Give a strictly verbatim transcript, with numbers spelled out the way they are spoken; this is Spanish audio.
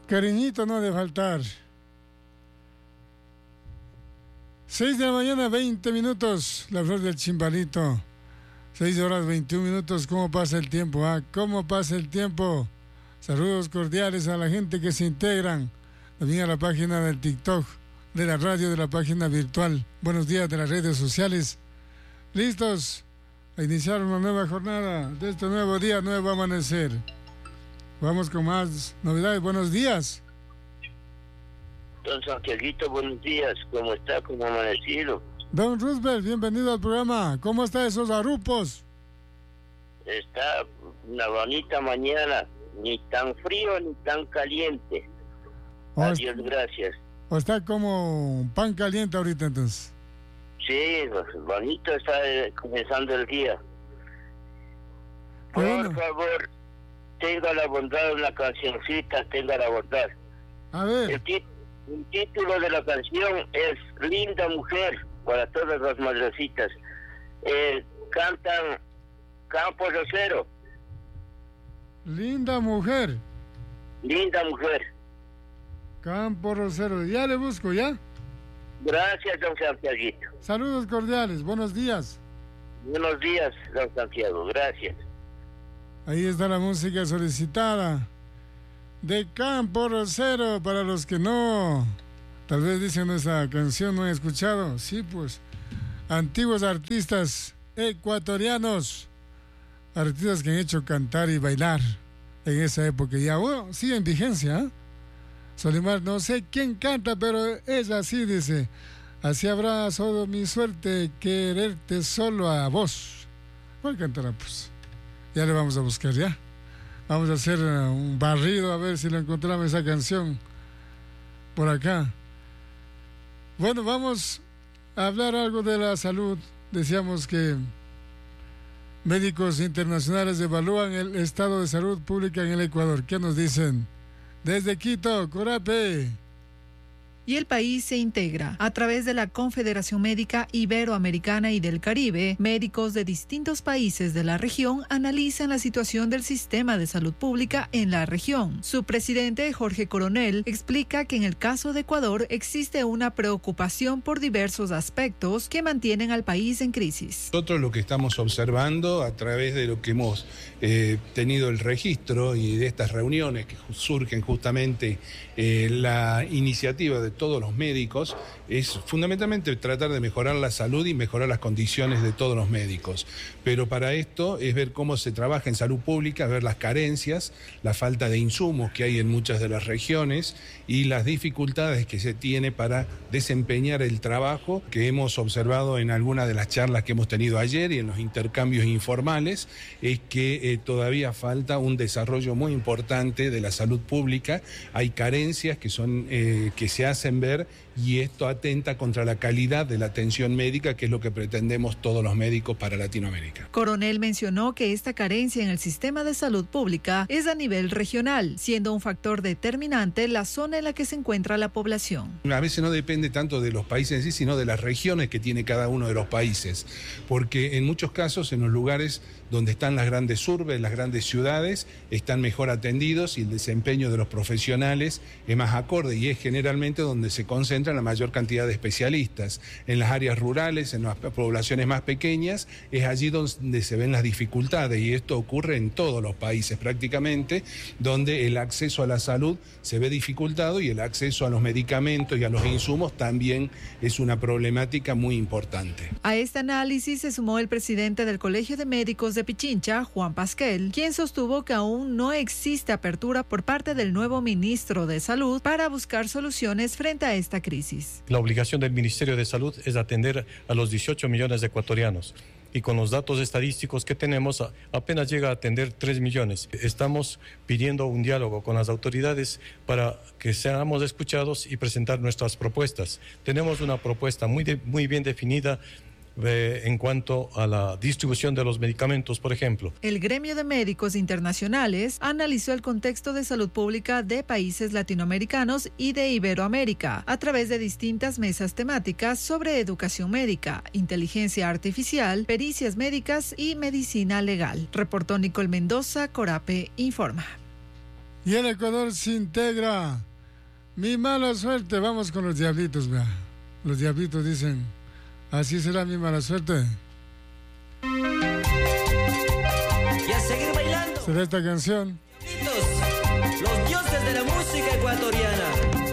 Cariñito no ha de faltar. Seis de la mañana, veinte minutos, la flor del chimbalito. Seis horas, veintiún minutos, ¿cómo pasa el tiempo? Ah? ¿Cómo pasa el tiempo? Saludos cordiales a la gente que se integran. También a la página del TikTok, de la radio, de la página virtual. Buenos días de las redes sociales. ¿Listos a iniciar una nueva jornada de este nuevo día, nuevo amanecer? Vamos con más novedades. Buenos días. Don Santiaguito, buenos días. ¿Cómo está? ¿Cómo ha amanecido? Don Roosevelt, bienvenido al programa. ¿Cómo están esos arrupos? Está una bonita mañana, ni tan frío ni tan caliente. O Adiós, gracias. ¿O está como un pan caliente ahorita entonces? Sí, bonito está eh, comenzando el día. Por bueno. favor, tenga la bondad de una cancioncita, tenga la bondad. A ver. El, tit- el título de la canción es Linda Mujer, para todas las madrecitas. Eh, cantan Campo Rosero. Linda Mujer. Linda Mujer. Campo Rosero. Ya le busco, ¿ya? Gracias, don Santiaguito. Saludos cordiales. Buenos días. Buenos días, don Santiago. Gracias. Ahí está la música solicitada de Campo Rosero. Para los que no, tal vez dicen esa canción no han escuchado. Sí, pues, antiguos artistas ecuatorianos, artistas que han hecho cantar y bailar en esa época. Y ahora sigue en vigencia, ¿eh? Solimar, no sé quién canta, pero es así, dice: así habrá solo mi suerte, quererte solo a vos. ¿Cuál cantará, pues? Ya le vamos a buscar, ya. Vamos a hacer uh, un barrido a ver si lo encontramos esa canción por acá. Bueno, vamos a hablar algo de la salud. Decíamos que médicos internacionales evalúan el estado de salud pública en el Ecuador. ¿Qué nos dicen? Desde Quito, Corape. Y el país se integra a través de la Confederación Médica Iberoamericana y del Caribe. Médicos de distintos países de la región analizan la situación del sistema de salud pública en la región. Su presidente, Jorge Coronel, explica que en el caso de Ecuador existe una preocupación por diversos aspectos que mantienen al país en crisis. Nosotros lo que estamos observando a través de lo que hemos eh, tenido el registro y de estas reuniones que surgen justamente eh, la iniciativa de todos los médicos, es fundamentalmente tratar de mejorar la salud y mejorar las condiciones de todos los médicos. Pero para esto es ver cómo se trabaja en salud pública, ver las carencias, la falta de insumos que hay en muchas de las regiones y las dificultades que se tiene para desempeñar el trabajo que hemos observado en algunas de las charlas que hemos tenido ayer y en los intercambios informales, es que eh, todavía falta un desarrollo muy importante de la salud pública. Hay carencias que son eh, que se hacen ver y esto atenta contra la calidad de la atención médica, que es lo que pretendemos todos los médicos para Latinoamérica. Coronel mencionó que esta carencia en el sistema de salud pública es a nivel regional, siendo un factor determinante la zona en la que se encuentra la población. A veces no depende tanto de los países en sí, sino de las regiones que tiene cada uno de los países, porque en muchos casos en los lugares donde están las grandes urbes, las grandes ciudades, están mejor atendidos y el desempeño de los profesionales es más acorde y es generalmente donde se concentra la mayor cantidad de especialistas. En las áreas rurales, en las poblaciones más pequeñas, es allí donde se ven las dificultades y esto ocurre en todos los países prácticamente, donde el acceso a la salud se ve dificultado y el acceso a los medicamentos y a los insumos también es una problemática muy importante. A este análisis se sumó el presidente del Colegio de Médicos de Pichincha, Juan Pasquel, quien sostuvo que aún no existe apertura por parte del nuevo ministro de Salud para buscar soluciones frente a esta crisis. La obligación del Ministerio de Salud es atender a los dieciocho millones de ecuatorianos. Y con los datos estadísticos que tenemos, apenas llega a atender tres millones. Estamos pidiendo un diálogo con las autoridades para que seamos escuchados y presentar nuestras propuestas. Tenemos una propuesta muy, de, muy bien definida eh, en cuanto a la distribución de los medicamentos, por ejemplo. El Gremio de Médicos Internacionales analizó el contexto de salud pública de países latinoamericanos y de Iberoamérica a través de distintas mesas temáticas sobre educación médica, inteligencia artificial, pericias médicas y medicina legal. Reportó Nicole Mendoza, Corape Informa. Y el Ecuador se integra. Mi mala suerte. Vamos con los diablitos, vea. Los diablitos dicen, así será mi mala suerte. Y a seguir bailando. ¿Será esta canción? Los dioses de la música ecuatoriana.